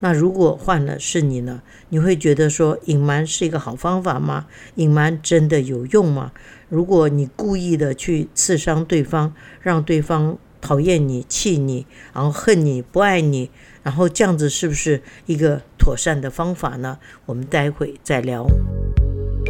那如果换了是你呢？你会觉得说隐瞒是一个好方法吗？隐瞒真的有用吗？如果你故意的去刺伤对方，让对方讨厌你、气你，然后恨你、不爱你，然后这样子是不是一个妥善的方法呢？我们待会再聊。